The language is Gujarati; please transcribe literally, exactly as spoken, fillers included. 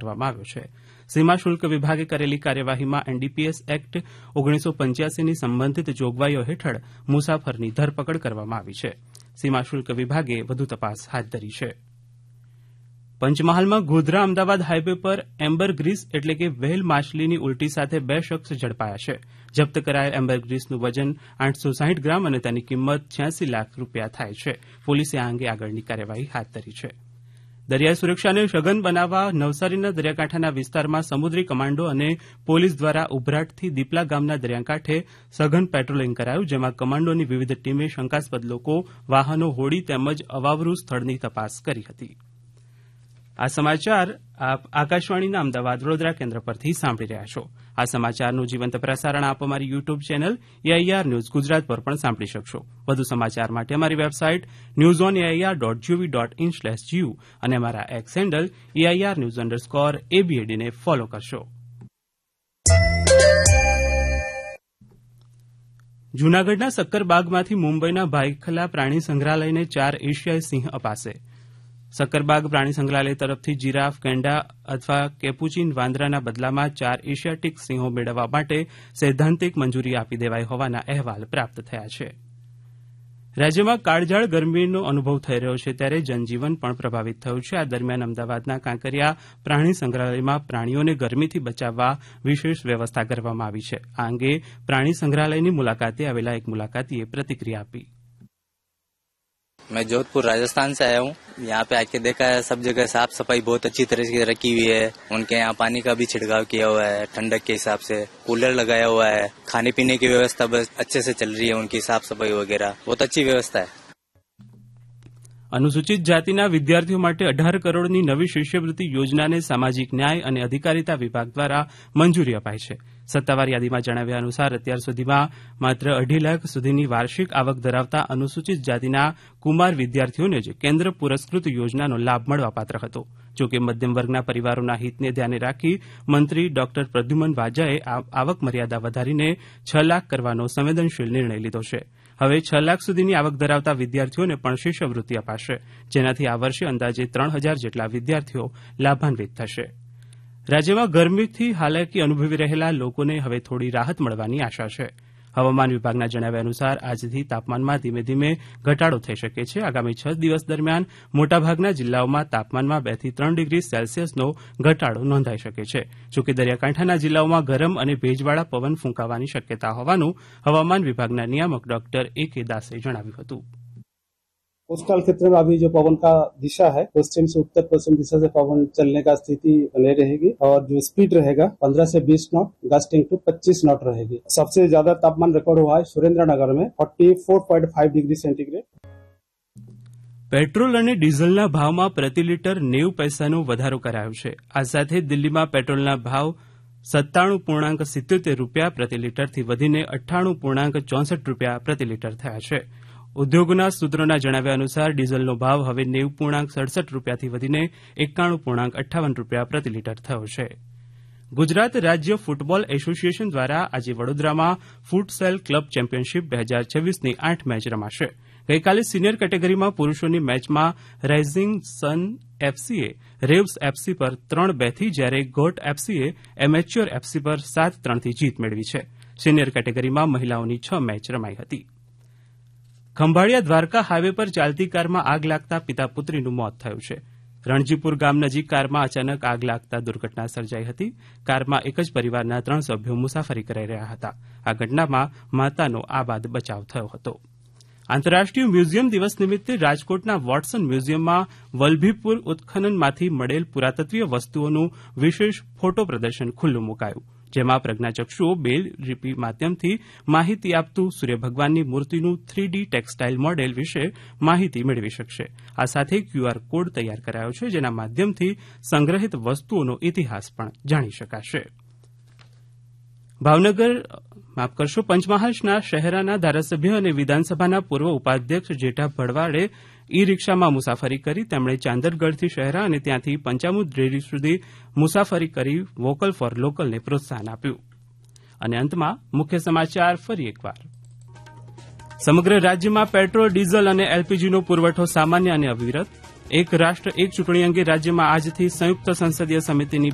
કરવામાં આવ્યો છે. સીમા શુલ્ક વિભાગે કરેલી કાર્યવાહીમાં એનડીપીએસ એક્ટ ઓગણીસો પંચ્યાસીની સંબંધિત જોગવાઈઓ હેઠળ મુસાફરની ધરપકડ કરવામાં આવી છે. સીમા શુલ્ક વિભાગે વધુ તપાસ હાથ ધરી છે. પંચમહાલમાં ગોધરા અમદાવાદ હાઈવે પર એમ્બરગ્રીસ એટલે કે વ્હેલ માછલીની ઉલટી સાથે બે શખ્સ ઝડપાયા છે. જપ્ત કરાયેલ એમ્બરગ્રીસનું વજન આઠસો સાહીઠ ગ્રામ અને તેની કિંમત છ્યાસી લાખ રૂપિયા થાય છે. પોલીસે આ અંગે આગળની કાર્યવાહી હાથ ધરી છે. દરિયાઈ સુરક્ષાને સઘન બનાવવા નવસારીના દરિયાકાંઠાના વિસ્તારમાં સમુદ્રી કમાન્ડો અને પોલીસ દ્વારા ઉભરાટથી દીપલા ગામના દરિયાકાંઠે સઘન પેટ્રોલિંગ કરાયું, જેમાં કમાન્ડોની વિવિધ ટીમે શંકાસ્પદ લોકો, વાહનો, હોડી તેમજ અવાવરૂ સ્થળની તપાસ કરી હતી. આ સમાચાર આપ આકાશવાણીના અમદાવાદ વડોદરા કેન્દ્ર પરથી સાંભળી રહ્યા છો. આ સમાચારનું જીવંત પ્રસારણ આપ અમારી YouTube channel AIR news Gujarat પર પણ સાંભળી શકશો. વધુ સમાચાર માટે અમારી website news on AIR dot GOV dot in slash GU અને અમારા x handle AIR news underscore એબીએડીને follow કરશો. જૂનાગઢના સક્કરબાગમાંથી મુંબઈના ભાયખલા પ્રાણી સંગ્રહાલયને ચાર એશિયાઈ સિંહ અપાશે. સક્કરબાગ પ્રાણી સંગ્રહાલય તરફથી જીરાફ, ગેંડા અથવા કેપુચીન વાંદરાના બદલામાં ચાર એશિયાટિક સિંહો મેળવવા માટે સૈદ્ધાંતિક મંજૂરી આપી દેવાઈ હોવાના અહેવાલ પ્રાપ્ત થયા છે. રાજ્યમાં કાળઝાળ ગરમીનો અનુભવ થઈ રહ્યો છે, ત્યારે જનજીવન પણ પ્રભાવિત થયું છે. આ દરમિયાન અમદાવાદના કાંકરિયા પ્રાણી સંગ્રહાલયમાં પ્રાણીઓને ગરમીથી બચાવવા વિશેષ વ્યવસ્થા કરવામાં આવી છે. આ અંગે પ્રાણી સંગ્રહાલયની મુલાકાતે આવેલા એક મુલાકાતીએ પ્રતિક્રિયા આપી. मैं जोधपुर राजस्थान से आया हूँ. यहाँ पे आके देखा है सब जगह साफ सफाई बहुत अच्छी तरह से रखी हुई है. उनके यहाँ पानी का भी छिड़काव किया हुआ है ठंडक के हिसाब से. कूलर लगाया हुआ है. खाने पीने की व्यवस्था बस अच्छे से चल रही है. उनकी साफ सफाई वगैरह बहुत अच्छी व्यवस्था है. અનુસૂચિત જાતિના વિદ્યાર્થીઓ માટે અઢાર કરોડની નવી શિષ્યવૃત્તિ યોજનાને સામાજિક ન્યાય અને અધિકારીતા વિભાગ દ્વારા મંજૂરી અપાઈ છે. સત્તાવાર યાદીમાં જણાવ્યા અનુસાર અત્યાર સુધીમાં માત્ર અઢી લાખ સુધીની વાર્ષિક આવક ધરાવતા અનુસૂચિત જાતિના કુમાર વિદ્યાર્થીઓને જ કેન્દ્ર પુરસ્કૃત યોજનાનો લાભ મળવાપાત્ર હતો. જોકે મધ્યમ વર્ગના પરિવારોના હિતને ધ્યાને રાખી મંત્રી ડોક્ટર પ્રદ્યુમન વાજાએ આવક મર્યાદા વધારીને છ લાખ કરવાનો સંવેદનશીલ નિર્ણય લીધો છે. હવે છ લાખ સુધીની આવક ધરાવતા વિદ્યાર્થીઓને પણ શિષ્યવૃત્તિ અપાશે, જેનાથી આ વર્ષે અંદાજે ત્રણ હજાર જેટલા વિદ્યાર્થીઓ લાભાન્વિત થશે. રાજ્યમાં ગરમીથી હાલાકી અનુભવી રહેલા લોકોને હવે થોડી રાહત મળવાની આશા છે. હવામાન વિભાગના જણાવ્યા અનુસાર આજથી તાપમાનમાં ધીમે ધીમે ઘટાડો થઈ શકે છે. આગામી છ દિવસ દરમિયાન મોટાભાગના જિલ્લાઓમાં તાપમાનમાં બે થી ત્રણ ડિગ્રી સેલ્સિયસનો ઘટાડો નોંધાઈ શકે છે. જોકે દરિયાકાંઠાના જિલ્લાઓમાં ગરમ અને ભેજવાળા પવન ફૂંકાવાની શક્યતા હોવાનું હવામાન વિભાગના નિયામક ડોક્ટર એ કે દાસે જણાવ્યું હતું. कोस्टल क्षेत्र में अभी जो पवन का दिशा है पश्चिम से उत्तर पश्चिम दिशा से पवन चलने का स्थिति बने रहेगी और जो स्पीड रहेगा पंद्रह से बीस नॉट गस्टिंग टू पच्चीस नॉट रहेगी. सबसे ज्यादा तापमान रिकॉर्ड हुआ है सुरेंद्रनगर में चौवालीस पॉइंट पाँच डिग्री सेंटीग्रेड. પેટ્રોલ અને ડીઝલના ભાવમાં પ્રતિ લીટર નેવું પૈસાનો વધારો કરાયો છે. આ સાથે દિલ્હીમાં પેટ્રોલના ભાવ સત્તાણું પૂર્ણાંક સિત્યોતેર રૂપિયા પ્રતિ લીટરથી વધીને અઠ્ઠાણું પૂર્ણાંક ચોસઠ રૂપિયા પ્રતિ લીટર થયા છે. ઉદ્યોગના સૂત્રોના જણાવ્યા અનુસાર ડીઝલનો ભાવ હવે નેવું પૂર્ણાંક સડસઠ રૂપિયાથી વધીને એકાણું પૂર્ણાંક અઠ્ઠાવન રૂપિયા પ્રતિ લીટર થયો છે. ગુજરાત રાજ્ય ફૂટબોલ એસોસિએશન દ્વારા આજે વડોદરામાં ફૂટસેલ ક્લબ ચેમ્પિયનશીપ બે હજાર છવ્વીસની આઠ મેચ રમાશે. ગઈકાલે સિનિયર કેટેગરીમાં પુરૂષોની મેચમાં રાઇઝિંગ સન એફસીએ રેવ્સ એફસી પર ત્રણ બેથી જ્યારે ગોટ એફસીએ એમેચ્યોર એફસી પર સાત ત્રણથી જીત મેળવી છે. સિનિયર કેટેગરીમાં મહિલાઓની છ મેચ રમાઈ હતી. ખંભાળિયા દ્વારકા હાઈવે પર ચાલતી કારમાં આગ લાગતા પિતા પુત્રીનું મોત થયું છે. રણજીપુર ગામ નજીક કારમાં અચાનક આગ લાગતા દુર્ઘટના સર્જાઈ હતી. કારમાં એક જ પરિવારના ત્રણ સભ્યો મુસાફરી કરી રહ્યા હતા. આ ઘટનામાં માતાનો આબાદ બચાવ થયો હતો. આંતરરાષ્ટ્રીય મ્યુઝિયમ દિવસ નિમિત્તે રાજકોટના વોટસન મ્યુઝિયમમાં વલભીપુર ઉત્ખનનમાંથી મળેલ પુરાતત્વીય વસ્તુઓનું વિશેષ ફોટો પ્રદર્શન ખુલ્લું મુકાયું, જેમાં પ્રજ્ઞાચક્ષુઓ બેલ લિપિ માધ્યમથી માહિતી આપતું સૂર્ય ભગવાનની મૂર્તિનું થ્રી ડી ટેક્સટાઇલ મોડેલ વિશે માહિતી મેળવી શકશે. આ સાથે ક્યુઆર કોડ તૈયાર કરાયો છે, જેના માધ્યમથી સંગ્રહિત વસ્તુઓનો ઇતિહાસ પણ જાણી શકાશે. ભાવનગર માફ કરશો પંચમહાલના શહેરાના ધારાસભ્ય અને વિધાનસભાના પૂર્વ ઉપાધ્યક્ષ જેઠા ભડવાડે ઈ રિક્ષામાં મુસાફરી કરી. તેમણે ચાંદરગઢથી શહેરા અને ત્યાંથી પંચામૃત ડેરી સુધી મુસાફરી કરી વોકલ ફોર લોકલને પ્રોત્સાહન આપ્યું. અને અંતમાં મુખ્ય સમાચાર ફરી એકવાર. સમગ્ર રાજ્યમાં પેટ્રોલ, ડીઝલ અને એલપીજીનો પુરવઠો સામાન્ય અને અવિરત. એક રાષ્ટ્ર એક ચૂંટણી અંગે રાજ્યમાં આજથી સંયુક્ત સંસદીય સમિતિની